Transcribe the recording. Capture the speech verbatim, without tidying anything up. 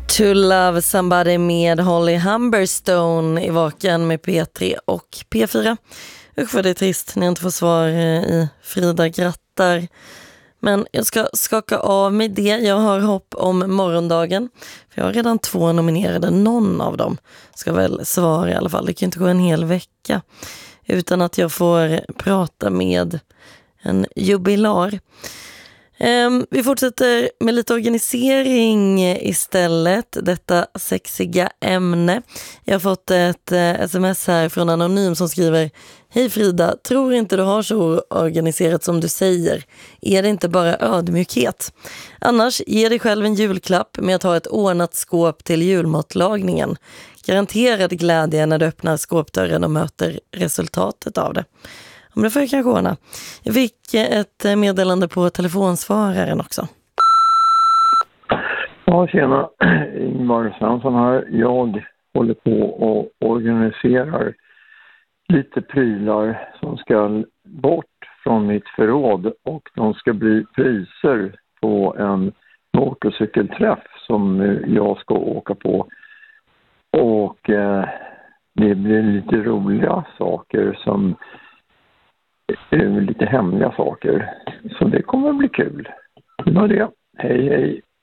To Love Somebody med Holly Humberstone i Vaken med P tre och P fyra. Usch vad det är trist när jag inte får svar i Frida grattar. Men jag ska skaka av mig det. Jag har hopp om morgondagen. För jag har redan två nominerade. Någon av dem ska väl svara i alla fall. Det kan inte gå en hel vecka utan att jag får prata med en jubilar. Um, vi fortsätter med lite organisering istället, detta sexiga ämne. Jag har fått ett uh, sms här från Anonym som skriver: Hej Frida, tror inte du har så organiserat som du säger. Är det inte bara ödmjukhet? Annars, ge dig själv en julklapp med att ha ett ordnat skåp till julmatlagningen. Garanterad glädje när du öppnar skåpdörren och möter resultatet av det. Men det får jag kanske ordna. Jag fick ett meddelande på telefonsvararen också. Ja, tjena. Ingvar Svensson här. Jag håller på och organiserar lite prylar som ska bort från mitt förråd. Och de ska bli priser på en motorcykelträff som jag ska åka på. Och eh, det blir lite roliga saker som... lite hemliga saker. Så det kommer att bli kul. Det var det. Hej hej.